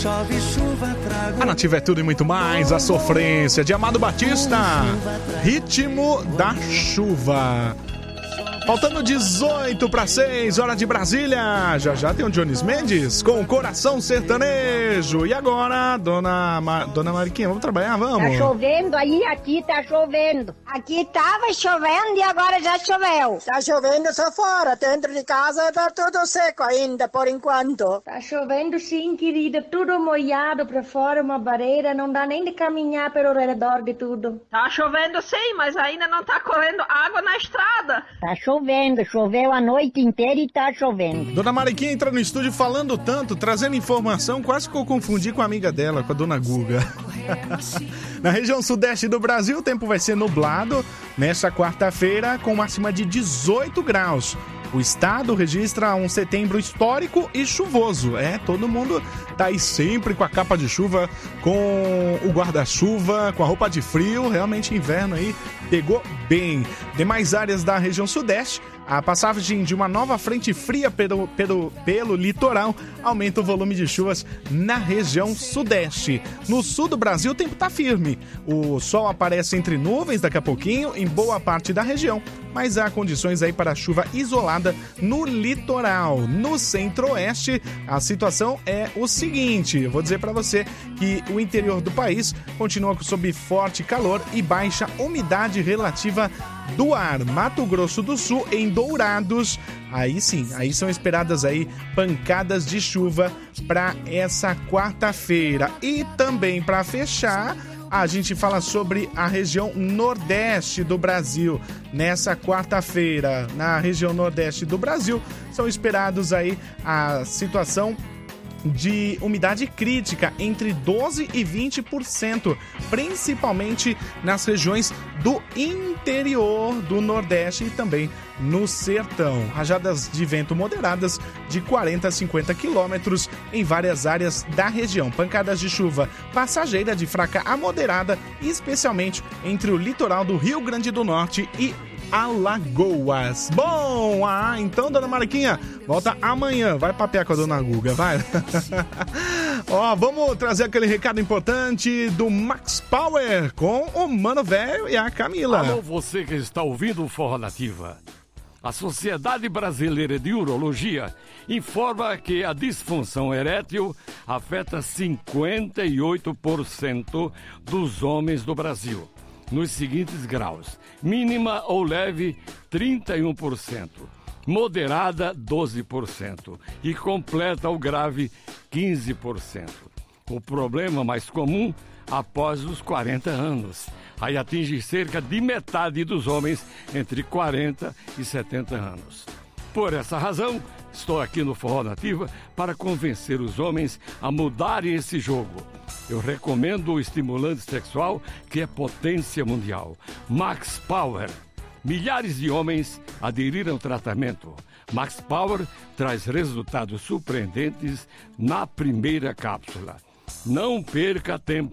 A Nativa é tudo e muito mais. A sofrência de Amado Batista. Ritmo da chuva. Faltando 18 para 6, hora de Brasília. Já já tem o Jones Mendes com o Coração Sertanejo. E agora, dona Mariquinha, vamos trabalhar? Vamos. Tá chovendo aí, aqui tá chovendo. Aqui tava chovendo e agora já choveu. Tá chovendo só fora, dentro de casa tá tudo seco ainda, por enquanto. Tá chovendo sim, querida, tudo molhado pra fora, uma barreira, não dá nem de caminhar pelo redor de tudo. Tá chovendo sim, mas ainda não tá correndo água na estrada. Tá chovendo, choveu a noite inteira e tá chovendo. Dona Mariquinha entra no estúdio falando tanto, trazendo informação, quase que eu confundi com a amiga dela, com a Dona Guga. Na região sudeste do Brasil, o tempo vai ser nublado nesta quarta-feira, com máxima de 18 graus. O estado registra um setembro histórico e chuvoso. Todo mundo tá aí sempre com a capa de chuva, com o guarda-chuva, com a roupa de frio. Realmente inverno aí pegou bem. Demais áreas da região sudeste, a passagem de uma nova frente fria pelo litoral aumenta o volume de chuvas na região sudeste. No sul do Brasil, o tempo está firme. O sol aparece entre nuvens daqui a pouquinho em boa parte da região, mas há condições aí para chuva isolada no litoral. No centro-oeste, a situação é o seguinte: eu vou dizer para você que o interior do país continua sob forte calor e baixa umidade relativa do ar. Mato Grosso do Sul, em Dourados, aí sim, aí são esperadas aí pancadas de chuva para essa quarta-feira. E também para fechar, a gente fala sobre a região nordeste do Brasil. Nessa quarta-feira, na região nordeste do Brasil, são esperados aí a situação de umidade crítica entre 12% e 20%, principalmente nas regiões do interior do Nordeste e também no sertão. Rajadas de vento moderadas de 40 a 50 quilômetros em várias áreas da região. Pancadas de chuva passageira de fraca a moderada, especialmente entre o litoral do Rio Grande do Norte e Alagoas. Bom, então, dona Mariquinha, volta amanhã. Vai papear com a dona Guga, vai. Vamos trazer aquele recado importante do Max Power com o Mano Velho e a Camila. Alô, você que está ouvindo o Forró Nativa. A Sociedade Brasileira de Urologia informa que a disfunção erétil afeta 58% dos homens do Brasil, nos seguintes graus: mínima ou leve, 31%, moderada, 12% e completa ou grave, 15%. O problema mais comum após os 40 anos. Aí atinge cerca de metade dos homens entre 40 e 70 anos. Por essa razão, estou aqui no Forró Nativa para convencer os homens a mudarem esse jogo. Eu recomendo o estimulante sexual que é potência mundial, Max Power. Milhares de homens aderiram ao tratamento. Max Power traz resultados surpreendentes na primeira cápsula. Não perca tempo.